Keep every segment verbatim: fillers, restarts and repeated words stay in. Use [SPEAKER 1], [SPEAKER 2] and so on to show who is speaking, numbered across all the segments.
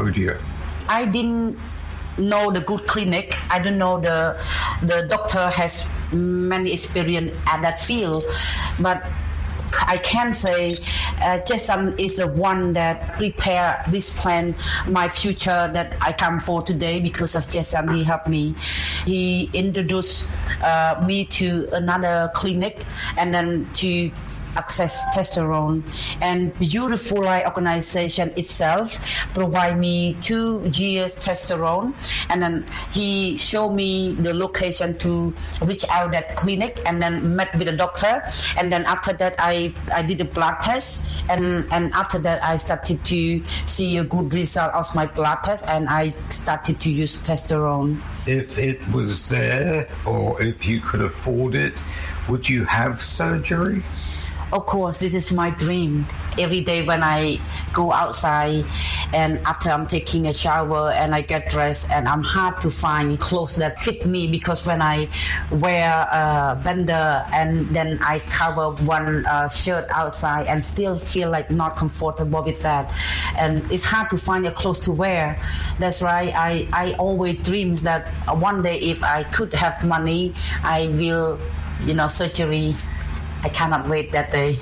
[SPEAKER 1] Cambodia?
[SPEAKER 2] I didn't know the good clinic. I don't know the the doctor has many experience at that field, but I can say uh, Jason is the one that prepare this plan, my future that I come for today. Because of Jason, he helped me. He introduced uh, me to another clinic and then to access testosterone, and Beautiful Life organization itself provide me two years testosterone, and then he showed me the location to reach out that clinic, and then met with the doctor, and then after that I I did a blood test, and and after that I started to see a good result of my blood test, and I started to use testosterone.
[SPEAKER 1] If it was there, or if you could afford it, would you have surgery?
[SPEAKER 2] Of course, this is my dream. Every day when I go outside and after I'm taking a shower and I get dressed, and I'm hard to find clothes that fit me, because when I wear a bender and then I cover one uh, shirt outside and still feel like not comfortable with that. And it's hard to find a clothes to wear. That's why I, I always dream that one day if I could have money, I will, you know, surgery. I cannot wait that day.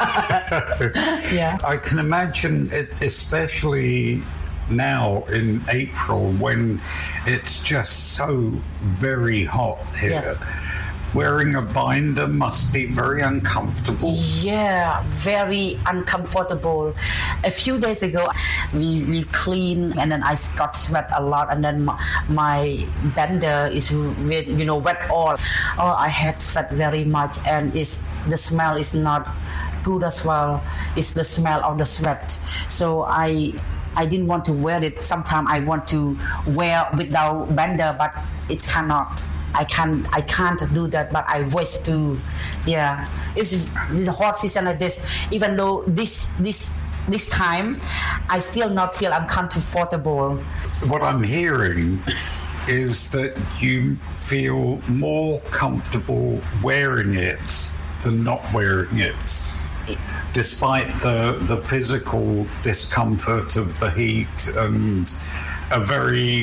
[SPEAKER 2] Yeah.
[SPEAKER 1] I can imagine it, especially now in April when it's just so very hot here. Yeah. Wearing a binder must be very uncomfortable.
[SPEAKER 2] Yeah, very uncomfortable. A few days ago, we, we clean, and then I got sweat a lot, and then my, my bender is, you know, wet all. Oh, I had sweat very much, and it's, the smell is not good as well. It's the smell of the sweat. So I I didn't want to wear it. Sometimes I want to wear without bender, but it cannot. I can't I can't do that, but I wish to. Yeah, it's, it's a hot season like this. Even though this this this time, I still not feel uncomfortable.
[SPEAKER 1] What I'm hearing is that you feel more comfortable wearing it than not wearing it, despite the the physical discomfort of the heat and a very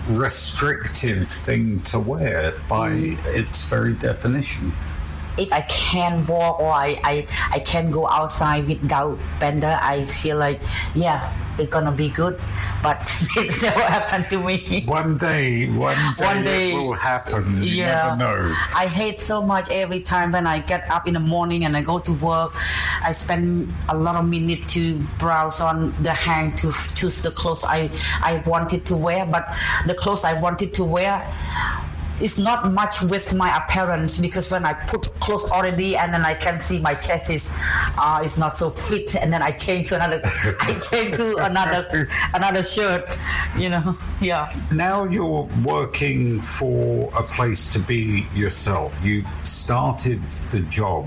[SPEAKER 1] restrictive thing to wear by its very definition.
[SPEAKER 2] If I can walk or I, I, I can go outside without bender, I feel like, yeah, it's gonna be good. But this never happened to me.
[SPEAKER 1] One day, one day,
[SPEAKER 2] one day
[SPEAKER 1] it will happen. You
[SPEAKER 2] yeah,
[SPEAKER 1] never know.
[SPEAKER 2] I hate so much every time when I get up in the morning and I go to work. I spend a lot of minutes to browse on the hang to choose the clothes I, I wanted to wear. But the clothes I wanted to wear, it's not much with my appearance, because when I put clothes already and then I can see my chest is uh, it's not so fit, and then I change to another I change to another another shirt, you know. Yeah.
[SPEAKER 1] Now you're working for a place to be yourself. You started the job.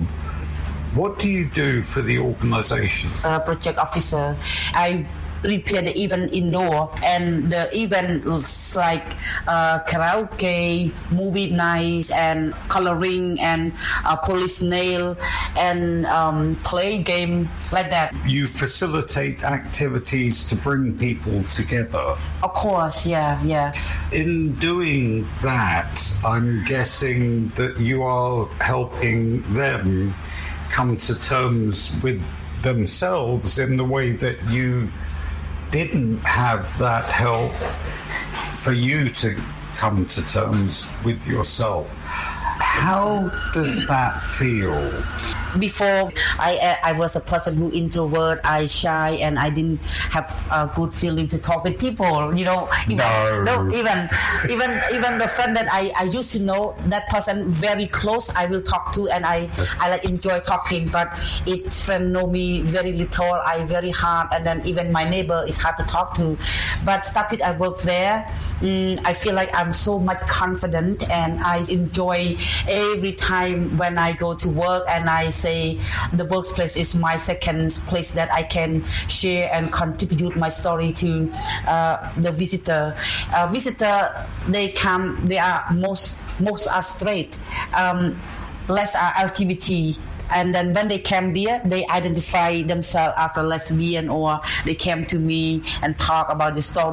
[SPEAKER 1] What do you do for the organization?
[SPEAKER 2] Uh, project officer. I prepare the event indoor, and the event is like uh, karaoke, movie nights, and coloring, and uh, police nail, and um, play game like that.
[SPEAKER 1] You facilitate activities to bring people together.
[SPEAKER 2] Of course, yeah, yeah.
[SPEAKER 1] In doing that, I'm guessing that you are helping them come to terms with themselves in the way that you didn't have that help for you to come to terms with yourself. How does that feel?
[SPEAKER 2] Before, I I was a person who introvert, I shy, and I didn't have a good feeling to talk with people. You know, even
[SPEAKER 1] no.
[SPEAKER 2] no, even even even the friend that I, I used to know, that person very close, I will talk to, and I I like enjoy talking. But if friend know me very little, I very hard, and then even my neighbor is hard to talk to. But started I work there, um, I feel like I'm so much confident, and I enjoy every time when I go to work, and I say the workplace is my second place that I can share and contribute my story to uh, the visitor. Uh, visitor, they come, they are most most are straight, um, less are L G B T. And then when they came there, they identify themselves as a lesbian, or they came to me and talk about the story.